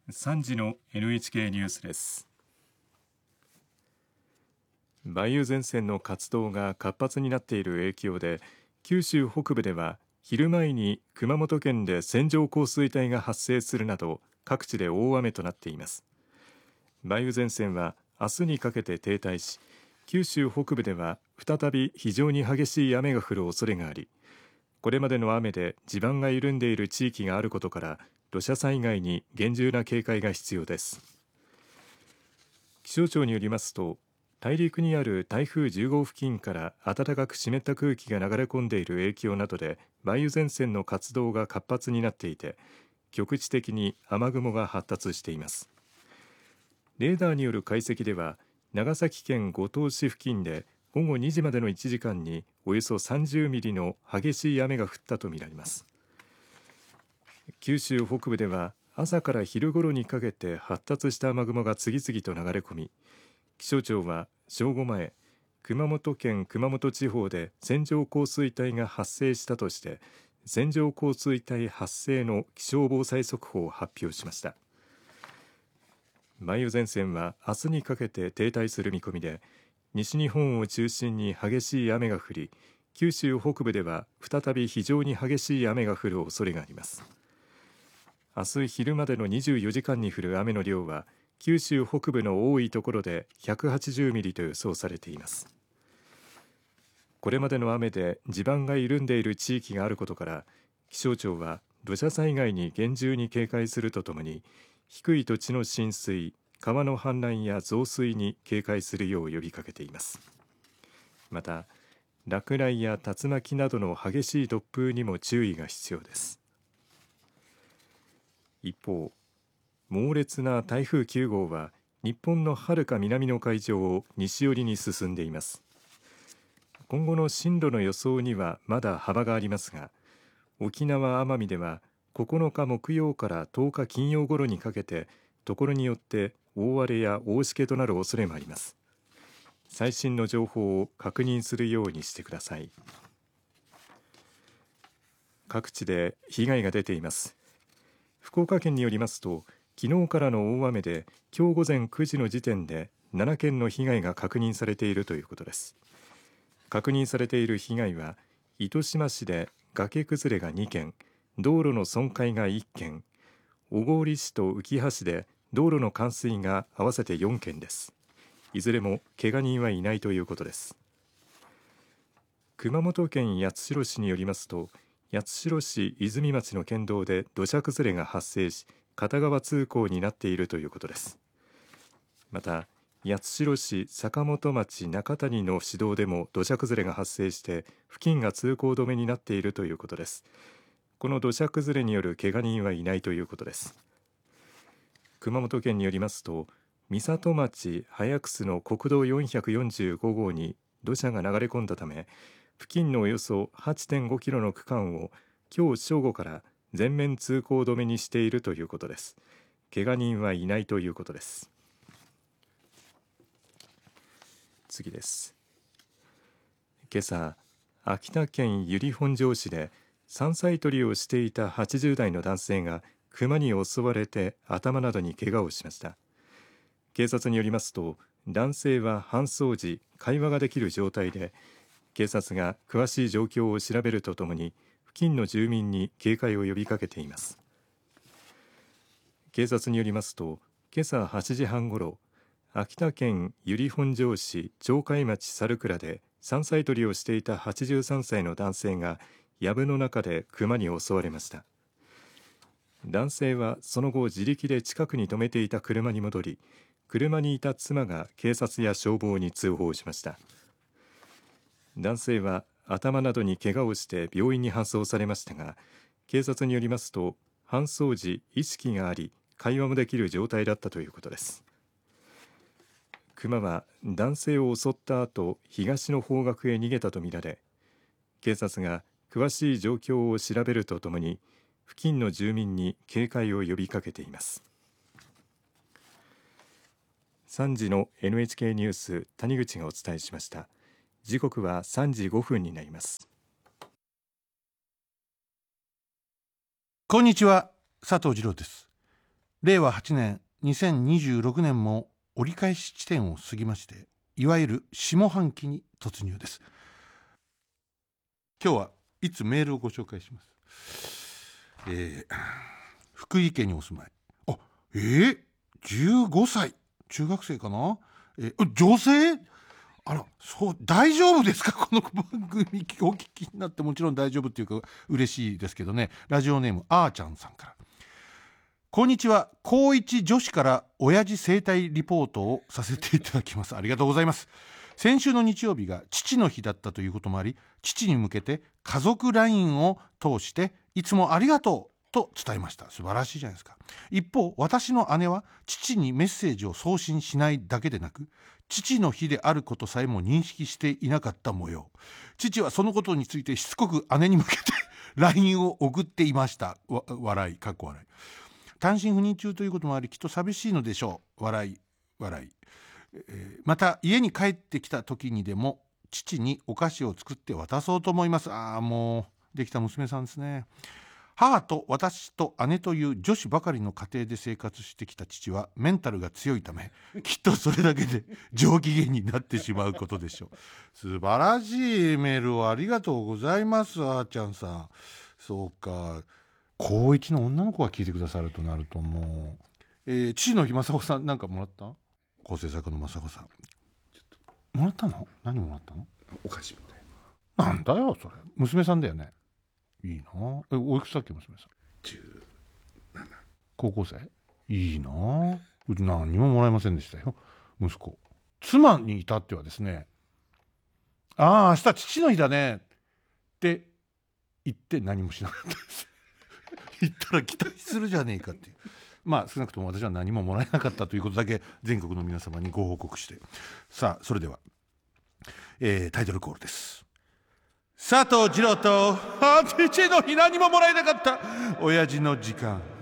3時の NHK ニュースです。梅雨前線の活動が活発になっている影響で、九州北部では昼前に熊本県で線状降水帯が発生するなど各地で大雨となっています。梅雨前線は明日にかけて停滞し、九州北部では再び非常に激しい雨が降る恐れがあり、これまでの雨で地盤が緩んでいる地域があることから土砂災害に厳重な警戒が必要です。気象庁によりますと、大陸にある台風10号付近から暖かく湿った空気が流れ込んでいる影響などで梅雨前線の活動が活発になっていて、局地的に雨雲が発達しています。レーダーによる解析では、長崎県五島市付近で午後2時までの1時間におよそ30ミリの激しい雨が降ったとみられます。九州北部では朝から昼ごろにかけて発達した雨雲が次々と流れ込み、気象庁は正午前、熊本県熊本地方で線状降水帯が発生したとして、線状降水帯発生の気象防災速報を発表しました。梅雨前線は明日にかけて停滞する見込みで、西日本を中心に激しい雨が降り、九州北部では再び非常に激しい雨が降る恐れがあります。明日昼までの24時間に降る雨の量は、九州北部の多いところで180ミリと予想されています。これまでの雨で地盤が緩んでいる地域があることから、気象庁は土砂災害に厳重に警戒するとともに、低い土地の浸水、川の氾濫や増水に警戒するよう呼びかけています。また、落雷や竜巻などの激しい突風にも注意が必要です。一方、猛烈な台風9号は日本のはるか南の海上を西寄りに進んでいます。今後の進路の予想にはまだ幅がありますが、沖縄・奄美では9日木曜から10日金曜頃にかけて、ところによって大荒れや大しけとなる恐れもあります。最新の情報を確認するようにしてください。各地で被害が出ています。福岡県によりますと、昨日からの大雨で今日午前9時の時点で7件の被害が確認されているということです。確認されている被害は、糸島市で崖崩れが2件、道路の損壊が1件、小郡市と浮橋で道路の冠水が合わせて4件です。いずれも怪我人はいないということです。熊本県八代市によりますと、八代市泉町の県道で土砂崩れが発生し、片側通行になっているということです。また、八代市坂本町中谷の市道でも土砂崩れが発生して付近が通行止めになっているということです。この土砂崩れによる怪我人はいないということです。熊本県によりますと、美里町早楠の国道445号に土砂が流れ込んだため、付近のおよそ 8.5 キロの区間を今日正午から全面通行止めにしているということです。怪我人はいないということです。次です。今朝、秋田県由利本荘市で山菜採りをしていた80代の男性が熊に襲われて頭などに怪我をしました。警察によりますと、男性は搬送時会話ができる状態で、警察が詳しい状況を調べるとともに付近の住民に警戒を呼びかけています。警察によりますと、今朝8時半ごろ、秋田県由利本荘市鳥海町猿倉で山菜採りをしていた83歳の男性が藪の中で熊に襲われました。男性はその後自力で近くに止めていた車に戻り、車にいた妻が警察や消防に通報しました。男性は頭などに怪我をして病院に搬送されましたが、警察によりますと、搬送時意識があり会話もできる状態だったということです。熊は男性を襲った後、東の方角へ逃げたとみられ、警察が詳しい状況を調べるとともに付近の住民に警戒を呼びかけています。3時の NHK ニュース、谷口がお伝えしました。時刻は3時5分になります。 こんにちは、佐藤二郎です。 令和8年2026年も折り返し地点を過ぎまして、いわゆる下半期に突入です。今日はいつメールをご紹介します。福井県にお住まい、15歳、中学生かな、女性、あら、そう、大丈夫ですか？この番組お聞きになって。もちろん大丈夫っていうか嬉しいですけどね。ラジオネームあーちゃんさんから。こんにちは。高一女子から親父生態リポートをさせていただきます。ありがとうございます。先週の日曜日が父の日だったということもあり、父に向けて家族 LINE を通していつもありがとうと伝えました。素晴らしいじゃないですか。一方、私の姉は父にメッセージを送信しないだけでなく、父の日であることさえも認識していなかった模様。父はそのことについてしつこく姉に向けてLINE を送っていました。笑い、かっこ笑い。単身赴任中ということもあり、きっと寂しいのでしょう。笑い笑い。また家に帰ってきた時にでも父にお菓子を作って渡そうと思います。もうできた娘さんですね。母と私と姉という女子ばかりの家庭で生活してきた父はメンタルが強いため、きっとそれだけで上機嫌になってしまうことでしょう。素晴らしいメールをありがとうございます。あーちゃんさん。そうか、高一の女の子が聞いてくださるとなるともう、父の日雅子さん、なんかもらった？構成作の雅子さん、もらったの？何もらったの？ お菓子みたいな。なんだよそれ。娘さんだよね。いいな。おいくつだっけ娘さん？ 17。 高校生？いいな。うち何にももらえませんでしたよ。息子。妻に至ってはですね、明日父の日だねって言って何もしなかったです言ったら期待するじゃねえかっていう。少なくとも私は何ももらえなかったということだけ全国の皆様にご報告して。さあ、それでは、タイトルコールです。佐藤二朗と父の日何ももらえなかった親父の時間。